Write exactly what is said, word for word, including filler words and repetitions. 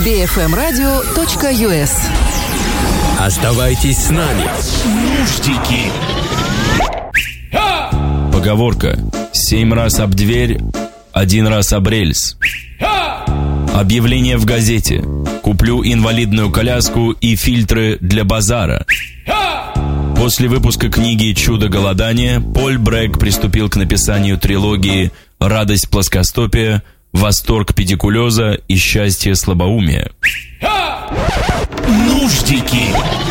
би эф эм радио точка ю эс. Оставайтесь с нами. Нуждики. Поговорка: семь раз об дверь, один раз об рельс. Объявление в газете: куплю инвалидную коляску и фильтры для базара. После выпуска книги «Чудо голодания» Поль Брэк приступил к написанию трилогии «Радость плоскостопия», «Восторг педикулеза» и «Счастье слабоумия». Нуждики.